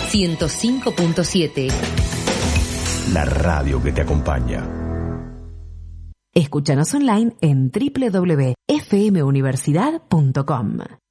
105.7. La radio que te acompaña. Escúchanos online en www.fmuniversidad.com.